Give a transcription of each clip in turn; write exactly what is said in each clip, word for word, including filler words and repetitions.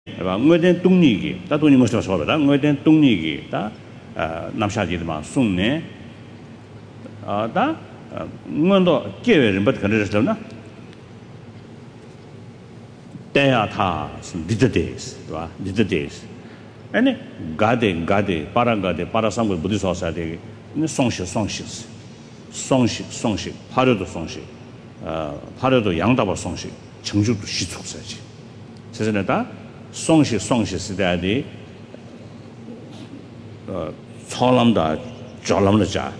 ngoden tungni ta tungni mo so so da ngoden tungni gi ta namsha ji ma sung ne a da ngondo gewe ren ba kan de so na daya ta did days wa did days ane gade gade para gade para sang buddhi so sa de ne song shi song shi song shi song shi 파료도 송시 어 파료도 양다바 송시 정주도 시축사지 그래서 다 송시 송시 시대에 어 처럼다 저럼다 자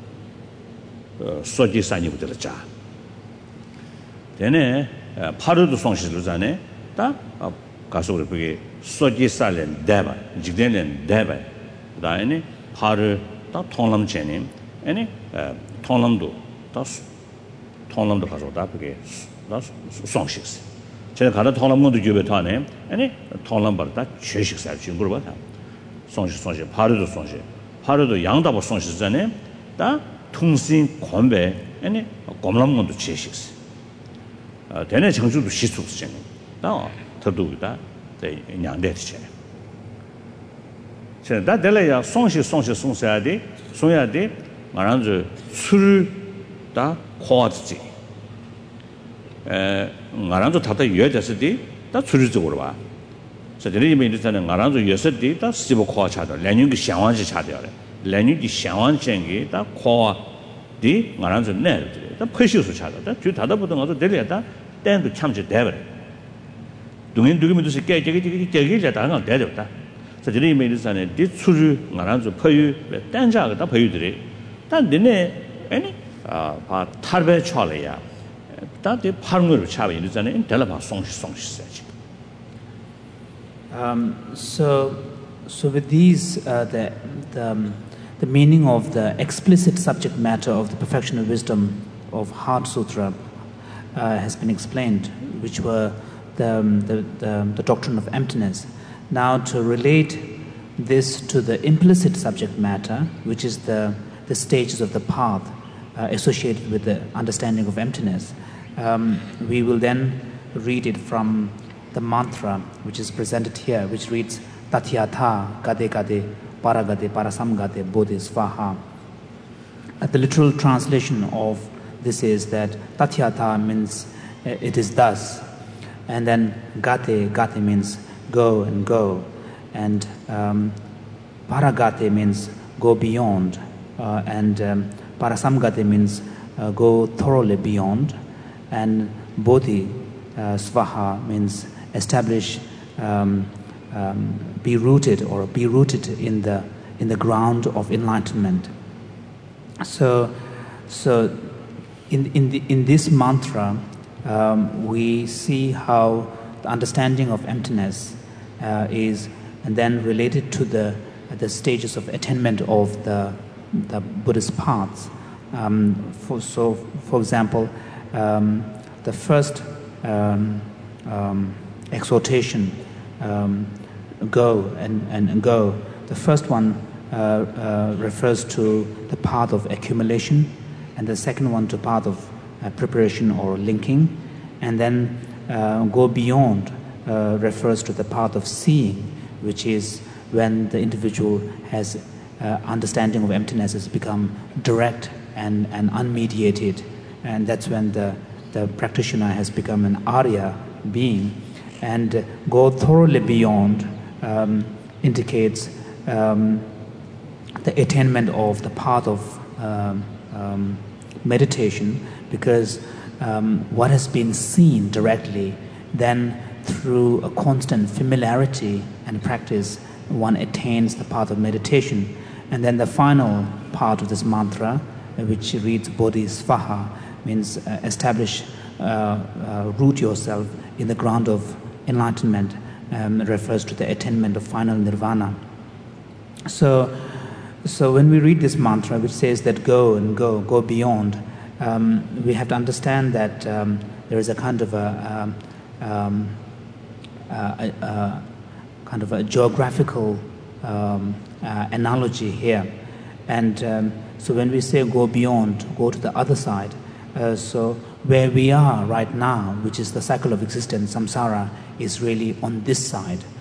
소지산이부터 자 되네 파료도 송시를 자네 다 가서 우리 그게 소지산은 대바 직전엔 대바 그다음에 파를 다 통람제님 아니 통람도 다 통람도 가져다 그게 다 송식스 제가 가다 통람도 주베 타네 아니 통람버다 최식살 좀 물어봐 송식 송식 파르도 송식 파르도 양다버 송식잖아요 다 통신 권배 아니 검람도 최식스 아 되네 정주도 시축스잖아요 다 더도다 대 양대체 제가 다 될래야 송식 송식 송해야 돼 송해야 돼 말하는 술 다 코아지 에 말하는 다다 여자스디 다 술적으로 봐 저들이 이미지는 말하는 여자스디 다 시보 코아 차다 레닌기 상황시 차다 레닌기 상황생기 다 코아디 말하는 내 다 퍼시스 차다 주 다다 보던 것도 될려다 땡도 참지 대버 동인 두기면도 깨 깨게 깨게 깨게 다가 대졌다 저들이 이미지는 디 술을 말하는 퍼유 땡자가 다 퍼유들이 단 내내 아니 아 탈배 쳐려야 다들 파르르 차베 있잖아요 델라바 송시 송시 um so so with these uh, the the um, the meaning of the explicit subject matter of the perfection of wisdom of Heart Sutra uh, has been explained, which were the, um, the the the doctrine of emptiness. Now to relate this to the implicit subject matter, which is the the stages of the path uh, associated with the understanding of emptiness, um, we will then read it from the mantra which is presented here, which reads Tatyatha Gade Gade Paragade Parasamgade Bodhi Svaha. Uh, the literal translation of this is that Tatyatha means uh, it is thus, and then Gate Gate means go and go, and um, Paragate means go beyond. Uh, and um, Parasamgate means uh, go thoroughly beyond, and Bodhi uh, Svaha means establish, um, um, be rooted or be rooted in the in the ground of enlightenment. So, so in in the, in this mantra, um, we see how the understanding of emptiness uh, is, and then related to the the stages of attainment of the the Buddhist paths. Um, for, so, for example, um, the first um, um, exhortation, um, go and, and, and go, the first one uh, uh, refers to the path of accumulation, and the second one to path of uh, preparation or linking, and then uh, go beyond uh, refers to the path of seeing, which is when the individual has Uh, understanding of emptiness has become direct and, and unmediated, and that's when the, the practitioner has become an Arya being. And uh, go thoroughly beyond um, indicates um, the attainment of the path of um, um, meditation, because um, what has been seen directly, then through a constant familiarity and practice, one attains the path of meditation. And then the final part of this mantra, which reads Bodhi Svaha, means uh, establish, uh, uh, root yourself in the ground of enlightenment, um, refers to the attainment of final nirvana. So, so when we read this mantra, which says that go and go, go beyond, um, we have to understand that um, there is a kind of a, um, um, a, a, a kind of a geographical um, Uh, analogy here, and um, so when we say go beyond, go to the other side, uh, so where we are right now, which is the cycle of existence, samsara, is really on this side.